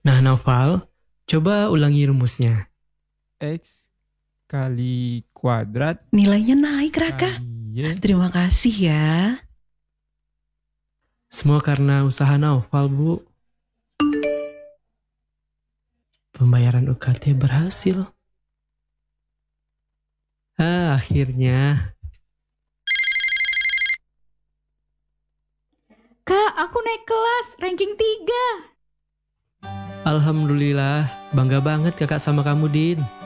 Nah, Naufal, coba ulangi rumusnya. X kali kuadrat Nilainya naik, Raka. kali Y. Terima kasih ya. Semua karena usaha Naufal, Bu. Pembayaran UKT berhasil. Akhirnya. Kak, aku naik kelas, ranking 3. Alhamdulillah, bangga banget kakak sama kamu, Din.